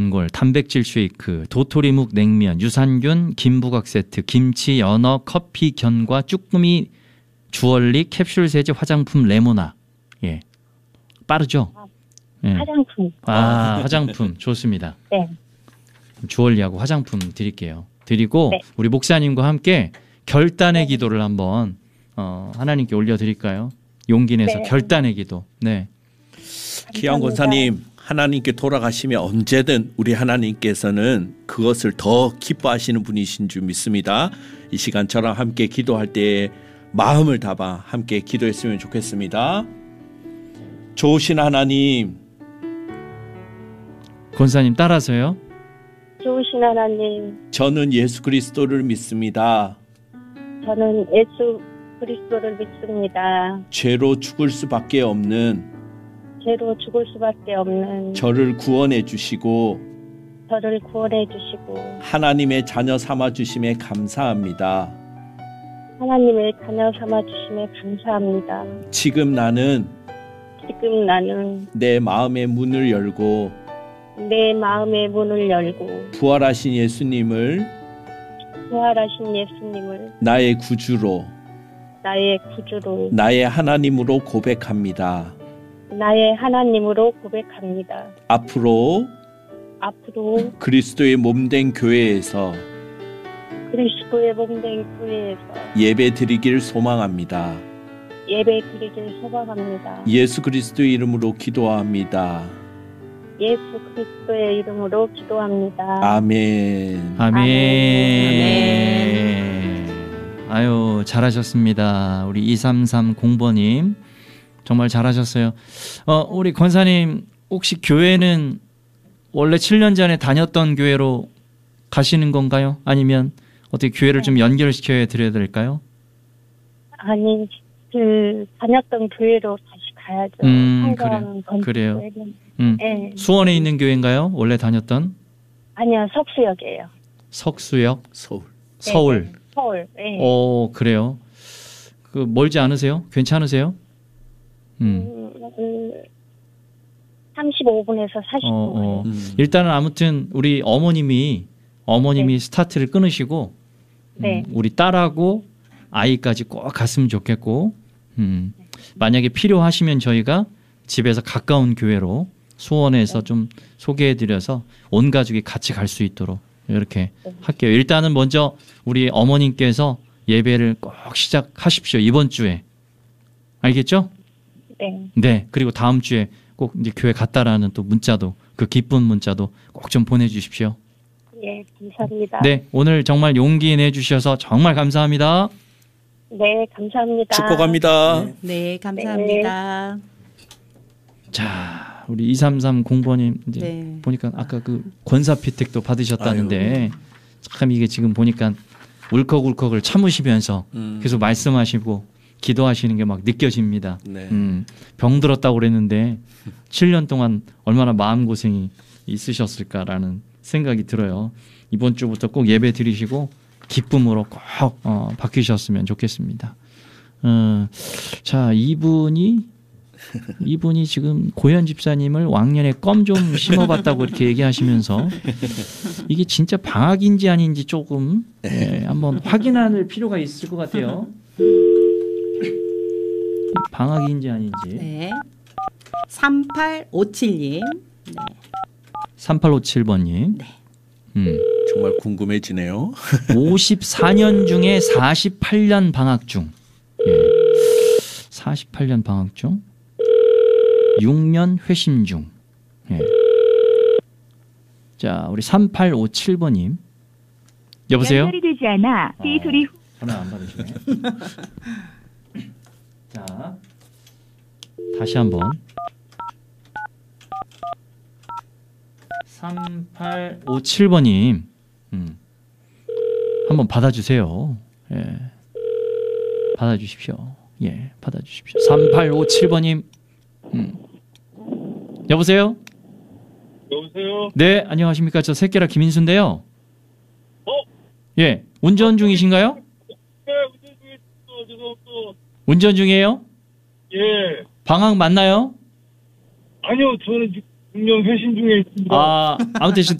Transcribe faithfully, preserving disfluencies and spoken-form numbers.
전골, 단백질 쉐이크, 도토리묵 냉면, 유산균, 김부각 세트, 김치, 연어, 커피, 견과, 쭈꾸미, 주얼리, 캡슐 세제, 화장품, 레모나. 예, 빠르죠? 예. 화장품. 아, 화장품 좋습니다. 네. 주얼리하고 화장품 드릴게요. 드리고 네. 우리 목사님과 함께 결단의 기도를 한번 어, 하나님께 올려드릴까요? 용기 내서 네. 결단의 기도. 네. 기양 권사님, 하나님께 돌아가시면 언제든 우리 하나님께서는 그것을 더 기뻐하시는 분이신 줄 믿습니다. 이 시간 저랑 함께 기도할 때 마음을 담아 함께 기도했으면 좋겠습니다. 좋으신 하나님, 권사님 따라서요. 좋으신 하나님, 저는 예수 그리스도를 믿습니다. 저는 예수 그리스도를 믿습니다. 죄로 죽을 수밖에 없는 죄로 죽을 수밖에 없는 저를 구원해 주시고 저를 구원해 주시고 하나님의 자녀 삼아 주심에 감사합니다. 하나님의 자녀 삼아 주심에 감사합니다. 지금 나는 지금 나는 내 마음의 문을 열고 내 마음의 문을 열고 부활하신 예수님을 부활하신 예수님을 나의 구주로 나의 구주로 나의 하나님으로 고백합니다. 나의 하나님으로 고백합니다. 앞으로 앞으로 그리스도의 몸된 교회에서 그리스도의 몸된 교회에서 예배 드리길 소망합니다. 예배 드리길 소망합니다. 예수 그리스도의 이름으로 기도합니다. 예수 그리스도의 이름으로 기도합니다. 아멘. 아멘. 아멘. 아유, 잘하셨습니다. 우리 이삼삼공 번님. 정말 잘하셨어요. 어, 우리 권사님, 혹시 교회는 원래 칠 년 전에 다녔던 교회로 가시는 건가요? 아니면 어떻게 교회를 좀 연결시켜 드려야 될까요? 아니, 그 다녔던 교회로 다시 가야죠. 음, 성경 그래요. 건축교회는. 음. 네. 수원에 있는 교회인가요? 원래 다녔던? 아니요, 석수역이에요. 석수역? 서울. 서울. 네, 서울. 네. 어, 그래요. 그 멀지 않으세요? 괜찮으세요? 음. 음, 음, 삼십오 분에서 사십 분. 어, 어. 음. 일단은 아무튼 우리 어머님이 어머님이 네. 스타트를 끊으시고 음, 네. 우리 딸하고 아이까지 꼭 갔으면 좋겠고 음, 만약에 필요하시면 저희가 집에서 가까운 교회로 수원에서 좀 소개해드려서 온 가족이 같이 갈 수 있도록 이렇게 할게요. 일단은 먼저 우리 어머님께서 예배를 꼭 시작하십시오. 이번 주에. 알겠죠? 네. 네. 그리고 다음 주에 꼭 이제 교회 갔다라는 또 문자도 그 기쁜 문자도 꼭 좀 보내주십시오. 예, 감사합니다. 네. 오늘 정말 용기 내주셔서 정말 감사합니다. 네, 감사합니다. 축복합니다. 네, 감사합니다. 자, 우리 이삼삼공 번님 이제 네. 보니까 아까 그 권사피택도 받으셨다는데 참 이게 지금 보니까 울컥울컥을 참으시면서 음. 계속 말씀하시고 기도하시는 게 막 느껴집니다. 네. 음, 병 들었다고 그랬는데 칠 년 동안 얼마나 마음고생이 있으셨을까라는 생각이 들어요. 이번 주부터 꼭 예배 드리시고 기쁨으로 꼭 어, 바뀌셨으면 좋겠습니다. 어, 자, 이분이 이분이 지금 고현 집사님을 왕년에 껌 좀 심어봤다고 이렇게 얘기하시면서 이게 진짜 방학인지 아닌지 조금 예, 한번 확인할 필요가 있을 것 같아요. 방학인지 아닌지. 네. 삼팔오칠 님. 네. 삼팔오칠 번님. 네. 음. 정말 궁금해지네요. 오십사 년 중에 사십팔 년 방학 중. 예. 사십팔 년 방학 중. 육 년 회심 중. 예. 자, 우리 삼팔오칠 번님. 여보세요? 연결이 되지 않아 삐 어, 소리 후. 전화 안 받으시네. 자, 다시 한번. 삼팔오칠 번님. 음. 한번 받아주세요. 예. 받아주십시오. 예, 받아주십시오. 삼팔오칠 번님. 음. 여보세요? 여보세요? 네, 안녕하십니까. 저 새끼라 김인수인데요. 어? 예, 운전 중이신가요? 네, 운전 중에 있어. 죄송합니다. 운전 중이에요? 예. 방학 맞나요? 아니요, 저는 지금 분명 회신 중에 있습니다. 아, 아무튼